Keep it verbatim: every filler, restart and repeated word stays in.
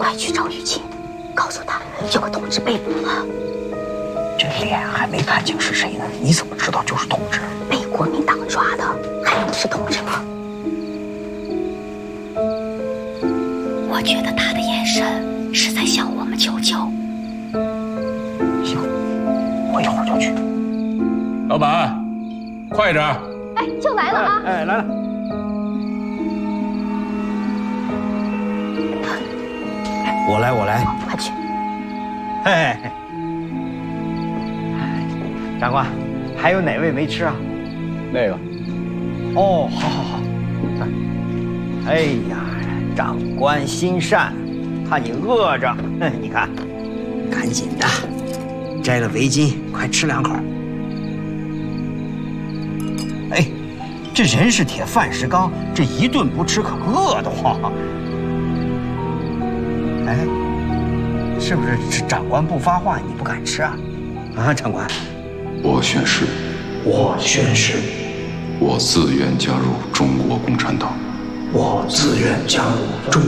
快去找雨晴，告诉他有个同志被捕了。 这脸还没看清是谁呢，你怎么知道就是同志？ 被国民党抓的，还能是同志吗？我觉得他的眼神是在向我们求救。 行，我一会儿就去。 老板，快点！ 哎，就来了啊！ 哎，哎来了。我来，我来。 快去！ 嘿，长官，还有哪位没吃啊？ 那个。 哦，好好好。哎呀，长官心善，怕你饿着。你看，赶紧的，摘了围巾，快吃两口。哎，这人是铁，饭是钢，这一顿不吃可饿得慌。哎，是不是长官不发话，你不敢吃啊？啊，长官， 我宣誓， 我宣誓， 我自愿加入中国共产党。 我自愿加入中